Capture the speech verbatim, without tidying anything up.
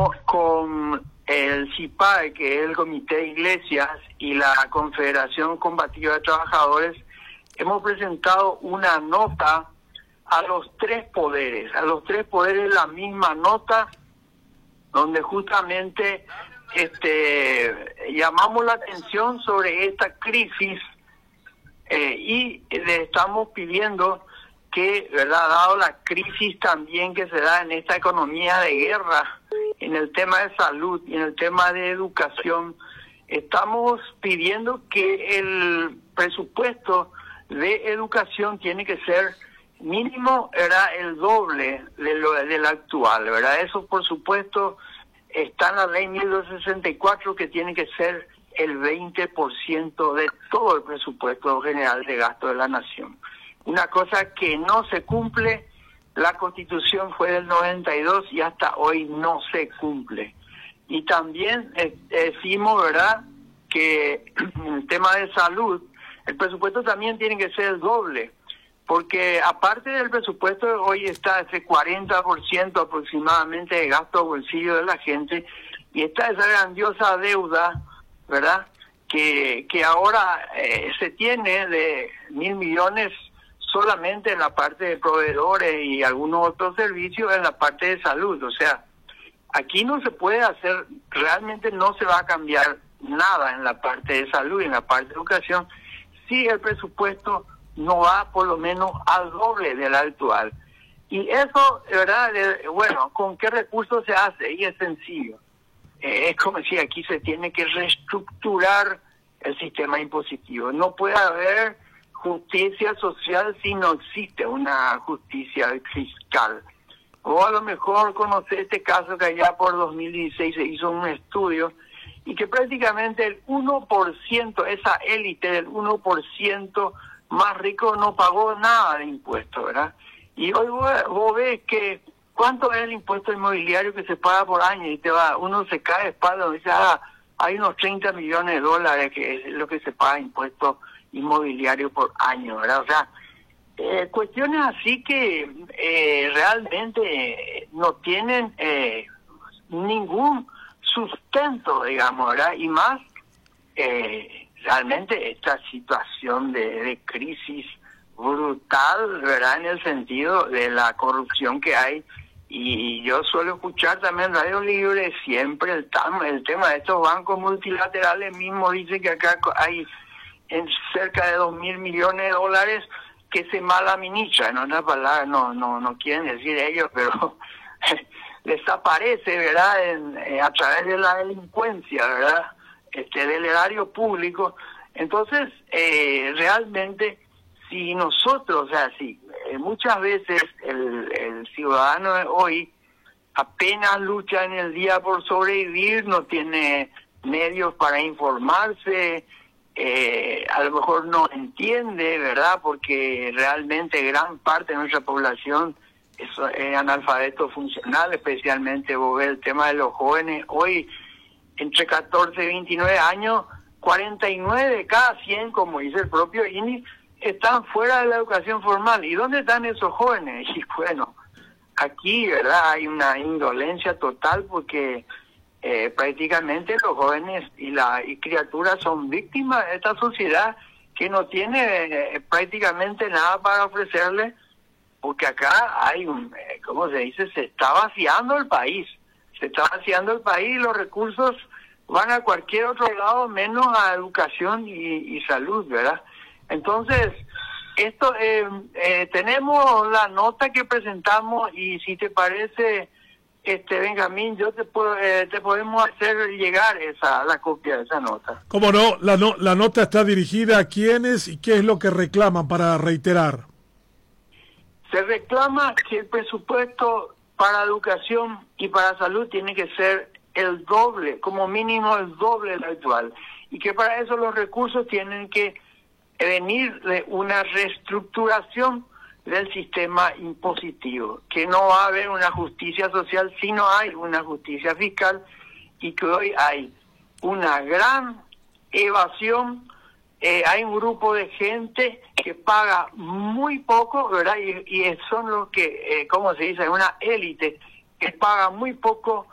estamos con el C I P A E, que es el Comité de Iglesias, y la Confederación Combativa de Trabajadores, hemos presentado una nota a los tres poderes, a los tres poderes la misma nota, donde justamente este llamamos la atención sobre esta crisis eh, y le estamos pidiendo que, ¿verdad?, dado la crisis también que se da en esta economía de guerra, en el tema de salud y en el tema de educación, estamos pidiendo que el presupuesto de educación tiene que ser mínimo, era el doble de lo del actual, ¿verdad? Eso, por supuesto, está en la ley mil doscientos sesenta y cuatro, que tiene que ser el veinte por ciento de todo el presupuesto general de gasto de la nación. Una cosa que no se cumple. La Constitución fue del noventa y dos y hasta hoy no se cumple. Y también eh, decimos, ¿verdad?, que en el tema de salud, el presupuesto también tiene que ser el doble, porque aparte del presupuesto, hoy está ese cuarenta por ciento aproximadamente de gasto a bolsillo de la gente, y está esa grandiosa deuda, ¿verdad?, que, que ahora eh, se tiene de mil millones solamente en la parte de proveedores y algunos otros servicios en la parte de salud. O sea, aquí no se puede hacer, realmente no se va a cambiar nada en la parte de salud y en la parte de educación si el presupuesto no va por lo menos al doble del actual. Y eso, de verdad, de, bueno, ¿con qué recursos se hace? Y es sencillo. Eh, es como si aquí se tiene que reestructurar el sistema impositivo. No puede haber justicia social si no existe una justicia fiscal. O a lo mejor conocer este caso que allá por dos mil dieciséis se hizo un estudio y que prácticamente el uno por ciento, esa élite del uno por ciento más rico, no pagó nada de impuestos, ¿verdad? Y hoy vos, vos ves que cuánto es el impuesto inmobiliario que se paga por año, y te va, uno se cae de espalda y dice, ah, hay unos treinta millones de dólares que es lo que se paga impuestos inmobiliario por año, ¿verdad? O sea, eh, cuestiones así que eh, realmente no tienen eh, ningún sustento, digamos, ¿verdad? Y más eh, realmente esta situación de, de crisis brutal, ¿verdad?, en el sentido de la corrupción que hay. Y yo suelo escuchar también Radio Libre siempre el, tam, el tema de estos bancos multilaterales mismos. Dice que acá hay en cerca de dos mil millones de dólares que se mala administra. En otras palabras, no no no quieren decir ellos, pero les aparece, ¿verdad?, en, eh, a través de la delincuencia, ¿verdad?, este del erario público. Entonces, eh, realmente, si nosotros, o sea, si eh, muchas veces el, el ciudadano de hoy apenas lucha en el día por sobrevivir, no tiene medios para informarse, Eh, a lo mejor no entiende, ¿verdad?, porque realmente gran parte de nuestra población es, es analfabeto funcional, especialmente vos ves el tema de los jóvenes. Hoy, entre catorce y veintinueve años, cuarenta y nueve de cada cien, como dice el propio I N E, están fuera de la educación formal. ¿Y dónde están esos jóvenes? Y bueno, aquí, ¿verdad?, hay una indolencia total, porque Eh, prácticamente los jóvenes y la y criaturas son víctimas de esta sociedad que no tiene eh, prácticamente nada para ofrecerle, porque acá hay un, eh, ¿cómo se dice? Se está vaciando el país, se está vaciando el país y los recursos van a cualquier otro lado menos a educación y, y salud, ¿verdad? Entonces, esto eh, eh, tenemos la nota que presentamos, y si te parece, Este Benjamín, yo te puedo, eh, te podemos hacer llegar esa la copia de esa nota. ¿Cómo no? La, no? la nota está dirigida a quiénes y qué es lo que reclaman, para reiterar. Se reclama que el presupuesto para educación y para salud tiene que ser el doble, como mínimo el doble del actual, y que para eso los recursos tienen que venir de una reestructuración del sistema impositivo, que no va a haber una justicia social si no hay una justicia fiscal, y que hoy hay una gran evasión. Eh, hay un grupo de gente que paga muy poco, ¿verdad? Y, y son los que, eh, ¿cómo se dice? Una élite que paga muy poco